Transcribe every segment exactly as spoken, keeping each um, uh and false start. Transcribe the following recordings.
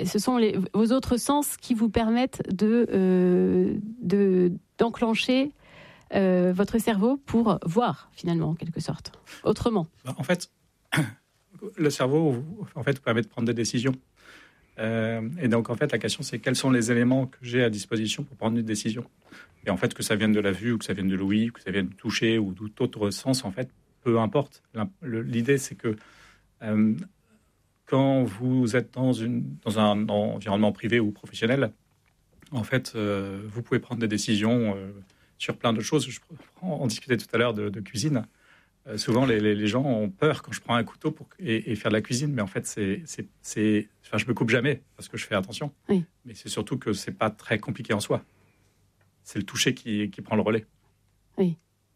ce sont les, vos autres sens qui vous permettent de, euh, de, d'enclencher euh, votre cerveau pour voir, finalement, en quelque sorte, autrement. En fait, le cerveau, en fait, vous permet de prendre des décisions. Euh, et donc, en fait, la question, c'est quels sont les éléments que j'ai à disposition pour prendre une décision. Et en fait, que ça vienne de la vue, ou que ça vienne de l'ouïe, ou que ça vienne du toucher, ou tout autre sens, en fait, peu importe. L'idée, c'est que euh, quand vous êtes dans, une, dans un environnement privé ou professionnel, en fait, euh, vous pouvez prendre des décisions euh, sur plein de choses. Je, on discutait tout à l'heure de, de cuisine. Euh, souvent, les, les, les gens ont peur quand je prends un couteau pour, et, et faire de la cuisine. Mais en fait, c'est, c'est, c'est, enfin, je me coupe jamais parce que je fais attention. Oui. Mais c'est surtout que c'est pas très compliqué en soi. C'est le toucher qui, qui prend le relais. Oui.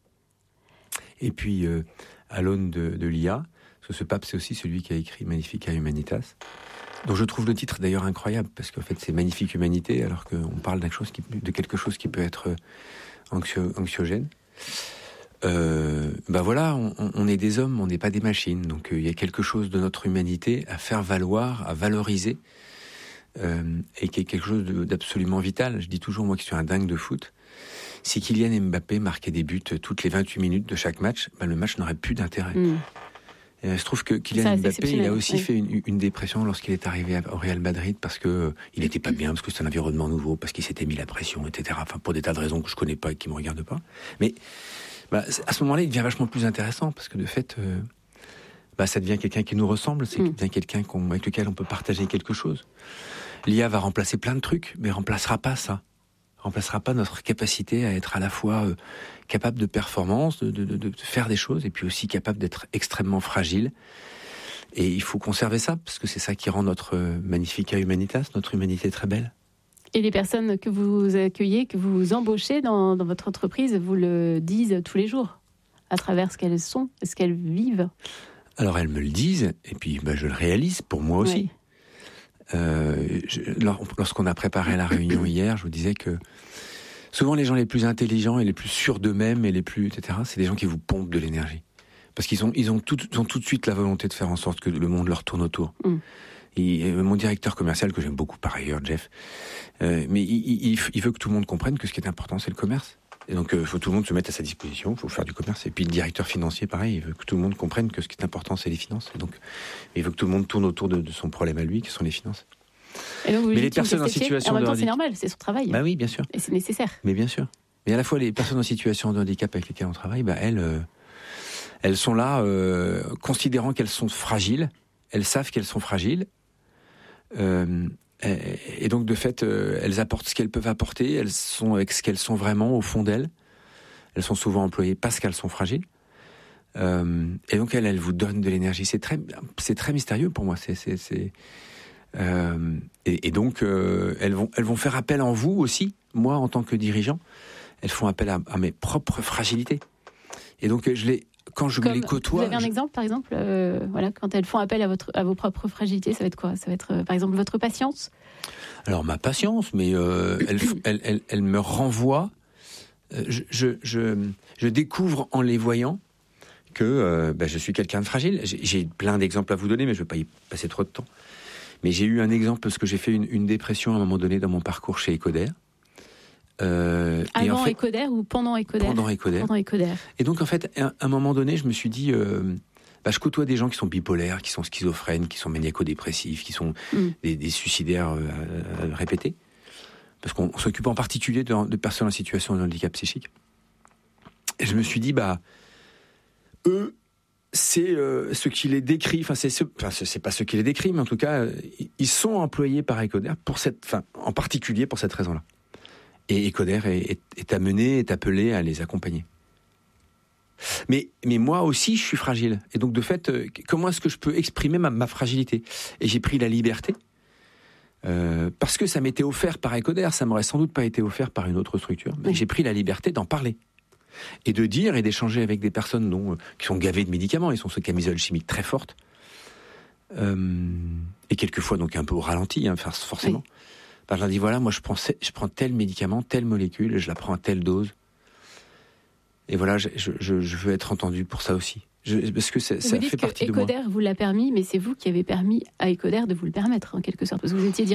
Et puis, euh, à l'aune de, de l'I A, parce que ce pape, c'est aussi celui qui a écrit Magnifica Humanitas, dont je trouve le titre d'ailleurs incroyable, parce qu'en fait, c'est Magnifique Humanité, alors qu'on parle d'une chose qui, de quelque chose qui peut être anxio, anxiogène. Euh, ben voilà, on, on est des hommes, on n'est pas des machines. Donc il euh, y a quelque chose de notre humanité à faire valoir, à valoriser, euh, et qui est quelque chose de, d'absolument vital. Je dis toujours, moi qui suis un dingue de foot, si Kylian Mbappé marquait des buts toutes les vingt-huit minutes de chaque match, ben le match n'aurait plus d'intérêt. Mmh. Et il se trouve que Kylian Ça, Mbappé, il a aussi oui. fait une, une dépression lorsqu'il est arrivé au Real Madrid, parce que euh, il n'était pas bien, parce que c'est un environnement nouveau, parce qu'il s'était mis la pression, et cetera. Enfin, pour des tas de raisons que je connais pas et qui me regardent pas. Mais bah, à ce moment-là, il devient vachement plus intéressant, parce que de fait, euh, bah, ça devient quelqu'un qui nous ressemble, c'est mm. devient quelqu'un qu'on, avec lequel on peut partager quelque chose. L'I A va remplacer plein de trucs, mais remplacera pas ça. Remplacera pas notre capacité à être à la fois euh, capable de performance, de, de, de, de faire des choses, et puis aussi capable d'être extrêmement fragile. Et il faut conserver ça, parce que c'est ça qui rend notre Magnifica Humanitas, notre humanité très belle. Et les personnes que vous accueillez, que vous embauchez dans, dans votre entreprise, vous le disent tous les jours, à travers ce qu'elles sont, ce qu'elles vivent. Alors elles me le disent, et puis bah, je le réalise pour moi aussi. Oui. Euh, je, lorsqu'on a préparé la réunion hier, je vous disais que souvent les gens les plus intelligents et les plus sûrs d'eux-mêmes et les plus, et cetera, c'est des gens qui vous pompent de l'énergie. Parce qu'ils ont, ils ont, tout, ils ont tout de suite la volonté de faire en sorte que le monde leur tourne autour. Mm. Et mon directeur commercial, que j'aime beaucoup par ailleurs, Jeff, euh, mais il, il, il veut que tout le monde comprenne que ce qui est important, c'est le commerce. Et donc, il euh, faut que tout le monde se mette à sa disposition, il faut faire du commerce. Et puis le directeur financier, pareil, il veut que tout le monde comprenne que ce qui est important, c'est les finances. Et donc, il veut que tout le monde tourne autour de, de son problème à lui, qui sont les finances. Et donc, mais les personnes en situation en même de temps, handicap, c'est normal, c'est son travail. Bah oui, bien sûr. Et c'est nécessaire. Mais bien sûr. Mais à la fois, les personnes en situation de handicap avec lesquelles on travaille, bah elles, euh, elles sont là, euh, considérant qu'elles sont fragiles. Elles savent qu'elles sont fragiles. Euh, et donc de fait, euh, elles apportent ce qu'elles peuvent apporter. Elles sont avec ce qu'elles sont vraiment au fond d'elles. Elles sont souvent employées parce qu'elles sont fragiles. Euh, et donc elles, elles vous donnent de l'énergie. C'est très, c'est très mystérieux pour moi. C'est, c'est, c'est. Euh, et, et donc euh, elles vont, elles vont faire appel en vous aussi. Moi, en tant que dirigeant, elles font appel à, à mes propres fragilités. Et donc je les Quand je Comme, les côtoie... Vous avez un je... exemple, par exemple, euh, voilà, quand elles font appel à, votre, à vos propres fragilités, ça va être quoi ? Ça va être, euh, par exemple, votre patience ? Alors, ma patience, mais euh, elle, elle, elle, elle me renvoie... Euh, je, je, je, je découvre en les voyant que euh, ben, je suis quelqu'un de fragile. J'ai, j'ai plein d'exemples à vous donner, mais je ne vais pas y passer trop de temps. Mais j'ai eu un exemple, parce que j'ai fait une, une dépression à un moment donné dans mon parcours chez Ecoder. Euh, Avant et en fait, Ecoder ou pendant Ecoder ? Pendant Ecoder. Pendant Ecoder. Et donc, en fait, à un moment donné, je me suis dit, euh, bah, je côtoie des gens qui sont bipolaires, qui sont schizophrènes, qui sont maniaco-dépressifs, qui sont mm. des, des suicidaires euh, euh, répétés. Parce qu'on on s'occupe en particulier de, de personnes en situation de handicap psychique. Et je me suis dit, bah, eux, c'est euh, ce qui les décrit, enfin, c'est, ce, enfin, c'est pas ce qui les décrit, mais en tout cas, ils sont employés par Ecoder pour cette, enfin, en particulier pour cette raison-là. Et Ecoder est, est, est amené, est appelé à les accompagner. Mais, mais moi aussi, je suis fragile. Et donc, de fait, euh, comment est-ce que je peux exprimer ma, ma fragilité ? Et j'ai pris la liberté, euh, parce que ça m'était offert par Ecoder, ça m'aurait sans doute pas été offert par une autre structure, mais oui. J'ai pris la liberté d'en parler. Et de dire et d'échanger avec des personnes dont, euh, qui sont gavées de médicaments, ils sont sous camisole chimique très forte, euh, et quelquefois donc un peu au ralenti, hein, forcément. Oui. Ben, je leur dis, voilà, moi je prends, je prends tel médicament, telle molécule, et je la prends à telle dose. Et voilà, je, je, je veux être entendu pour ça aussi. Je, parce que ça, ça fait partie de moi. Vous dites que Ecoder vous l'a permis, mais c'est vous qui avez permis à Ecoder de vous le permettre, en quelque sorte. Parce que vous étiez